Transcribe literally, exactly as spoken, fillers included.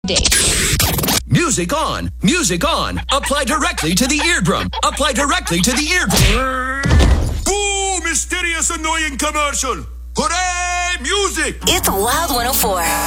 Music on, music on. Apply directly to the eardrum. Apply directly to the eardrum. Boo! Mysterious annoying commercial. Hooray! Music! It's Wild one oh four.